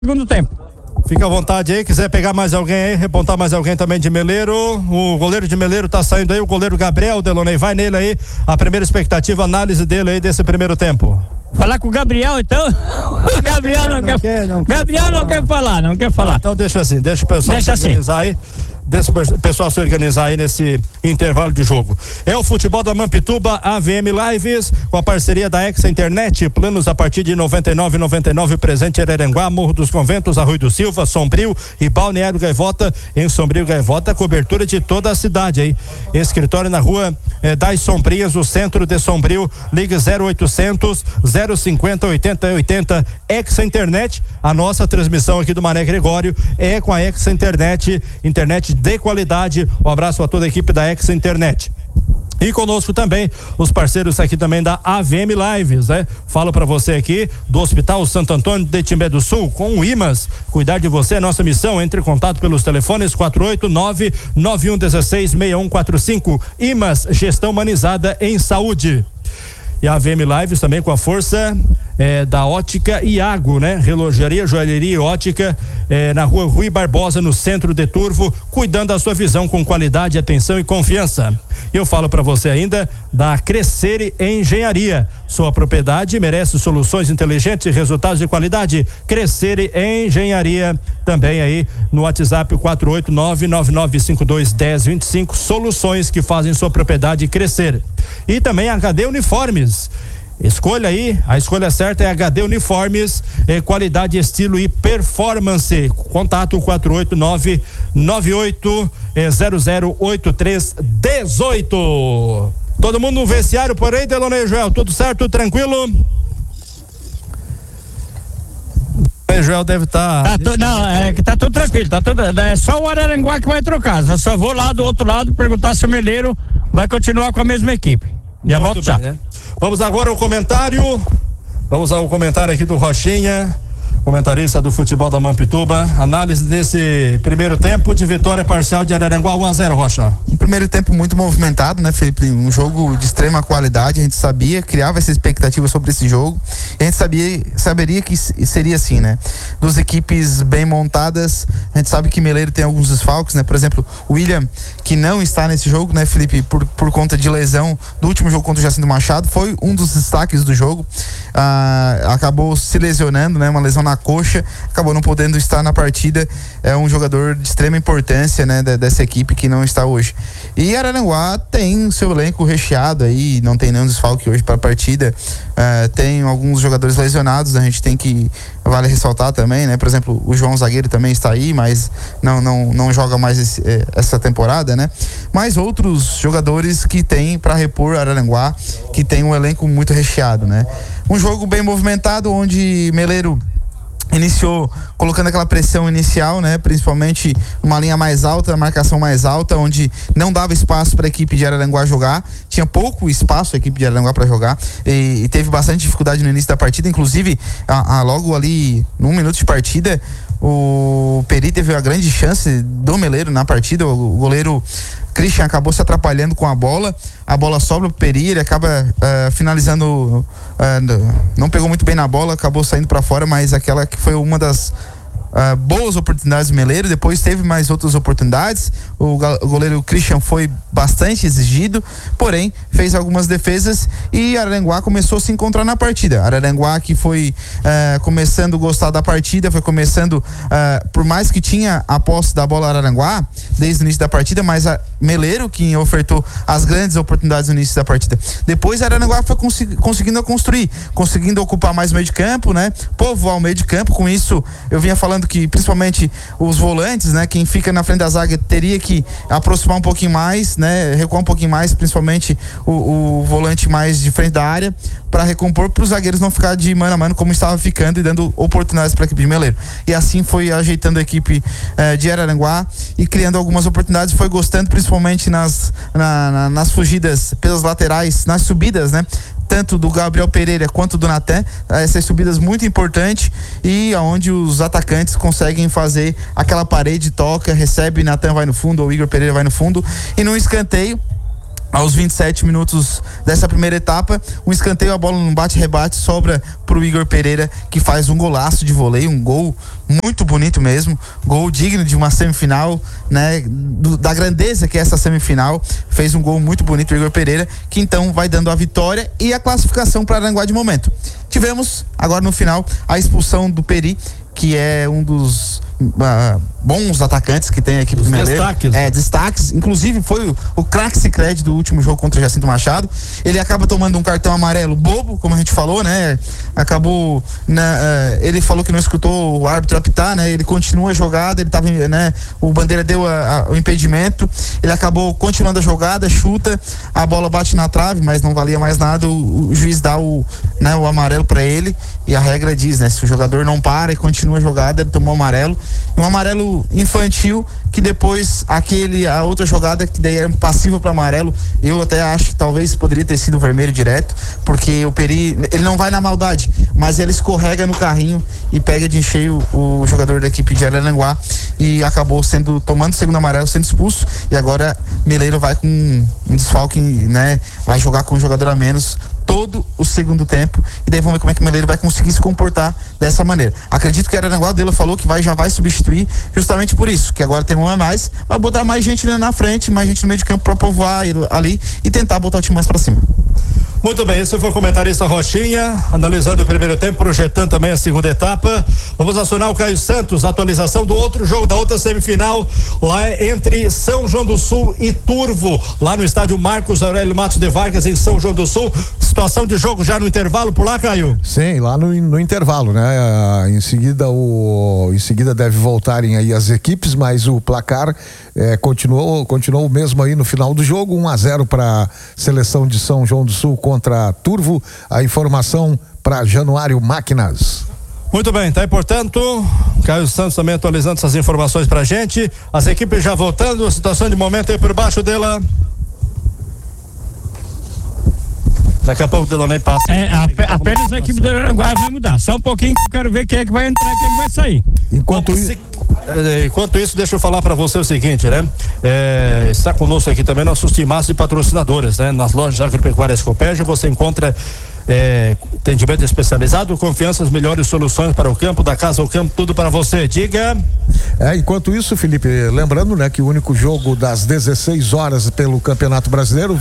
segundo tempo. Fica à vontade aí, quiser pegar mais alguém aí, repontar mais alguém também de Meleiro. O goleiro de Meleiro tá saindo aí, o goleiro Gabriel Delonei, vai nele aí, a primeira expectativa, análise dele aí desse primeiro tempo. Falar com o Gabriel, então? O Gabriel não quer falar. Então deixa assim, deixa o pessoal se organizar aí. Deixa o pessoal se organizar aí nesse intervalo de jogo. É o futebol da Mampituba, AVM Lives, com a parceria da Exa Internet, planos a partir de 99,99, presente em Araranguá, Morro dos Conventos, Arroio do Silva, Sombrio e Balneário Gaivota. Em Sombrio Gaivota, cobertura de toda a cidade aí. Escritório na rua das Sombrinhas, o centro de Sombrio, ligue 0800 050 8080. Exa Internet, a nossa transmissão aqui do Mané Gregório é com a Exa Internet, internet de qualidade. Um abraço a toda a equipe da Exa Internet. E conosco também os parceiros aqui também da AVM Lives, né? Falo para você aqui do Hospital Santo Antônio de Timbé do Sul, com o IMAS. Cuidar de você é nossa missão. Entre em contato pelos telefones 489-9116-6145. IMAS, gestão humanizada em saúde. E a AVM Lives também com a força da Ótica Iago, né? Relojaria, joalheria e ótica na rua Rui Barbosa, no centro de Turvo, cuidando da sua visão com qualidade, atenção e confiança. Eu falo para você ainda da Crescer Engenharia. Sua propriedade merece soluções inteligentes e resultados de qualidade. Crescer Engenharia, também aí no WhatsApp 489-9952-1025. Soluções que fazem sua propriedade crescer. E também a HD Uniformes. Escolha aí, a escolha certa é HD Uniformes, qualidade, estilo e performance. Contato 489-008318. Todo mundo no vestiário por aí, Delonei Joel, tudo certo, tudo tranquilo? O Joel deve estar. Tá tudo tranquilo, é só o Araranguá que vai trocar. Eu só vou lá do outro lado perguntar se o Meleiro vai continuar com a mesma equipe. Já volto já. Né? Vamos agora ao comentário. Vamos ao comentário aqui do Rochinha, comentarista do futebol da Mampituba. Análise desse primeiro tempo de vitória parcial de Araranguá 1-0, Rocha. Um primeiro tempo muito movimentado, né, Felipe? Um jogo de extrema qualidade. A gente sabia, criava essa expectativa sobre esse jogo. E a gente saberia que seria assim, né? Duas equipes bem montadas. A gente sabe que Meleiro tem alguns desfalques, né? Por exemplo, o William, que não está nesse jogo, né, Felipe? Por conta de lesão do último jogo contra o Jacinto Machado, foi um dos destaques do jogo. Acabou se lesionando, né? Uma lesão na coxa, acabou não podendo estar na partida. É um jogador de extrema importância, né, dessa equipe que não está hoje. E Araranguá tem seu elenco recheado aí, não tem nenhum desfalque hoje para a partida. Tem alguns jogadores lesionados, a gente tem que, vale ressaltar também, né? Por exemplo, o João Zagueiro também está aí, mas não joga mais essa temporada, né? Mas outros jogadores que tem para repor Araranguá, que tem um elenco muito recheado, né? Um jogo bem movimentado, onde Meleiro iniciou colocando aquela pressão inicial, né? Principalmente uma linha mais alta, marcação mais alta, onde não dava espaço para a equipe de Araranguá jogar. Tinha pouco espaço a equipe de Araranguá para jogar e teve bastante dificuldade no início da partida. Inclusive, logo ali, num minuto de partida, o Peri teve a grande chance do Meleiro na partida. O goleiro Christian acabou se atrapalhando com a bola sobra pro Peri, ele acaba finalizando, não pegou muito bem na bola, acabou saindo para fora, mas aquela que foi uma das boas oportunidades do Meleiro. Depois teve mais outras oportunidades. O goleiro Christian foi bastante exigido, porém fez algumas defesas e Araranguá começou a se encontrar na partida. Araranguá que foi começando a gostar da partida, foi começando, por mais que tinha a posse da bola Araranguá desde o início da partida, mas Meleiro que ofertou as grandes oportunidades no início da partida. Depois Araranguá foi conseguindo construir, conseguindo ocupar mais o meio de campo, né? Povoar o meio de campo. Com isso eu vinha falando que principalmente os volantes, né, quem fica na frente da zaga teria que aproximar um pouquinho mais, né, recuar um pouquinho mais, principalmente o volante mais de frente da área, para recompor, para os zagueiros não ficar de mano a mano como estava ficando e dando oportunidades para a equipe de Meleiro. E assim foi ajeitando a equipe de Araranguá e criando algumas oportunidades. Foi gostando principalmente nas fugidas pelas laterais, nas subidas, né, tanto do Gabriel Pereira quanto do Natan, essas subidas muito importantes, e aonde os atacantes conseguem fazer aquela parede, toca, recebe, Natan vai no fundo ou Igor Pereira vai no fundo, e no escanteio Aos 27 minutos dessa primeira etapa, um escanteio, a bola num bate-rebate sobra pro Igor Pereira, que faz um golaço de voleio, um gol muito bonito mesmo, gol digno de uma semifinal, né, da grandeza que é essa semifinal. Fez um gol muito bonito o Igor Pereira, que então vai dando a vitória e a classificação para Araranguá de momento. Tivemos agora no final a expulsão do Peri, que é um dos bons atacantes que tem a equipe do Meleiro. Destaques. Destaques. Inclusive foi o craque Sicredi do último jogo contra o Jacinto Machado. Ele acaba tomando um cartão amarelo bobo, como a gente falou, né? Acabou, ele falou que não escutou o árbitro apitar, né? Ele continua a jogada, ele tava, né? O Bandeira deu o impedimento, ele acabou continuando a jogada, chuta, a bola bate na trave, mas não valia mais nada, o juiz dá o amarelo para ele, e a regra diz, né? Se o jogador não para e continua a jogada, ele tomou amarelo. Um amarelo infantil, que depois a outra jogada que daí era passiva para amarelo, eu até acho que talvez poderia ter sido vermelho direto, porque o Peri, ele não vai na maldade, mas ele escorrega no carrinho e pega de cheio o jogador da equipe de Araranguá e acabou tomando o segundo amarelo, sendo expulso, e agora Meleiro vai com um desfalque, né? Vai jogar com um jogador a menos todo o segundo tempo, e daí vamos ver como é que o Meleiro vai conseguir se comportar dessa maneira. Acredito que Araranguá, o Dela falou que já vai substituir justamente por isso, que agora tem um a mais, vai botar mais gente na frente, mais gente no meio de campo para povoar ali e tentar botar o time mais para cima. Muito bem, esse foi o comentarista Rochinha, analisando o primeiro tempo, projetando também a segunda etapa. Vamos acionar o Caio Santos, atualização do outro jogo, da outra semifinal, lá entre São João do Sul e Turvo, lá no estádio Marcos Aurélio Matos de Vargas, em São João do Sul. Situação de jogo já no intervalo por lá, Caio? Sim, lá no intervalo, né? Em seguida deve voltarem aí as equipes, mas o placar continuou o mesmo aí no final do jogo, 1-0 para seleção de São João do Sul contra Turvo. A informação para Januário Máquinas. Muito bem, tá aí, portanto, Caio Santos também atualizando essas informações pra gente. As equipes já voltando, a situação de momento aí por baixo dela. Daqui a pouco o Delonei passa. Apenas a equipe do Araranguá vai mudar. Só um pouquinho que eu quero ver quem é que vai entrar e quem é que vai sair. Enquanto isso, deixa eu falar para você o seguinte, né? Está conosco aqui também nossos timaços e patrocinadores, né? Nas lojas agropecuárias Copérgia você encontra atendimento especializado, confiança, as melhores soluções para o campo, da casa ao campo, tudo para você. Diga. Enquanto isso, Felipe, lembrando, né, que o único jogo das 16 horas pelo Campeonato Brasileiro,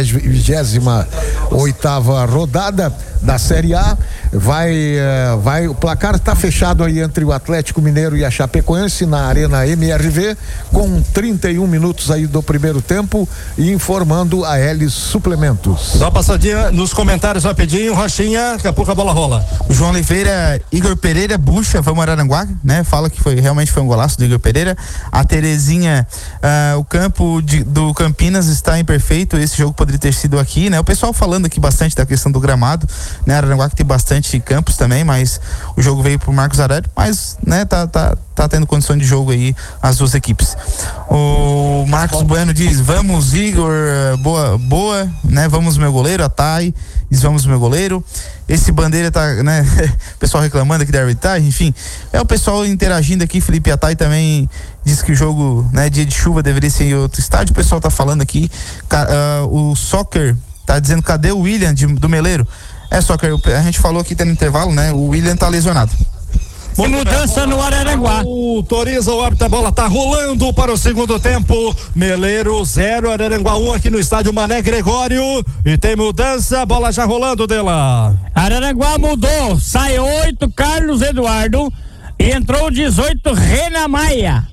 28ª rodada da Série A, o placar está fechado aí entre o Atlético Mineiro e a Chapecoense na Arena MRV, com 31 minutos aí do primeiro tempo, e informando a L Suplementos. Dá uma passadinha nos comentários rapidinho, Rochinha, daqui a pouco a bola rola. O João Oliveira, Igor Pereira, bucha, vamos Araranguá, né? Fala que realmente foi um golaço do Igor Pereira. A Terezinha, o campo do Campinas está imperfeito, esse jogo poderia ter sido aqui, né? O pessoal falando aqui bastante da questão do gramado, né? Araranguá que tem bastante campos também, mas o jogo veio pro Marcos Aurélio, mas, né, tá tendo condição de jogo aí as duas equipes. O Marcos Bueno diz, vamos Igor, boa, né? Vamos meu goleiro, a Thay diz, vamos meu goleiro. Esse Bandeira tá, né? O pessoal reclamando aqui da arbitragem, enfim, o pessoal interagindo aqui. Felipe Atai também diz que o jogo, né, dia de chuva deveria ser em outro estádio. O pessoal tá falando aqui, o Soccer tá dizendo, cadê o William do Meleiro? Soccer, a gente falou aqui, tá no intervalo, né? O William tá lesionado. Mudança no Araranguá. Autoriza o árbitro, a bola tá rolando para o segundo tempo. Meleiro 0, Araranguá 1 aqui no estádio Mané Gregório. E tem mudança, a bola já rolando dela. Araranguá mudou, sai 8 Carlos Eduardo e entrou 18 Rena Maia.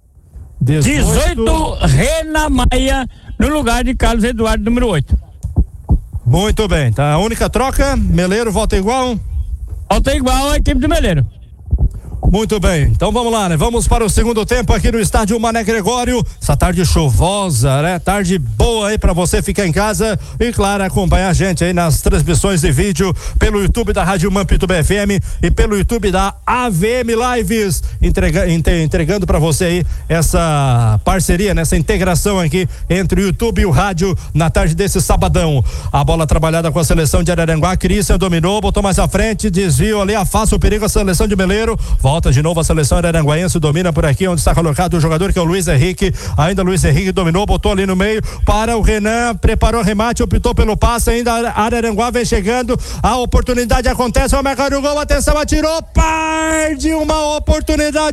18 Rena Maia no lugar de Carlos Eduardo, número 8. Muito bem, tá a única troca, Meleiro volta igual? Volta igual a equipe do Meleiro. Muito bem, então vamos lá, né? Vamos para o segundo tempo aqui no estádio Mané Gregório. Essa tarde chuvosa, né? Tarde boa aí para você ficar em casa e, claro, acompanhar a gente aí nas transmissões de vídeo pelo YouTube da Rádio Mampituba FM e pelo YouTube da AVM Lives, entregando para você aí essa parceria, nessa integração aqui entre o YouTube e o rádio na tarde desse sabadão. A bola trabalhada com a seleção de Araranguá, Cristian dominou, botou mais à frente, desvio ali, afasta o perigo a seleção de Meleiro, volta volta de novo a seleção araranguaense, domina por aqui onde está colocado o jogador que é o Luiz Henrique. Ainda o Luiz Henrique dominou, botou ali no meio para o Renan, preparou o remate, optou pelo passe, ainda Araranguá vem chegando, a oportunidade acontece, vai marcar o gol, atenção, atirou, perde uma oportunidade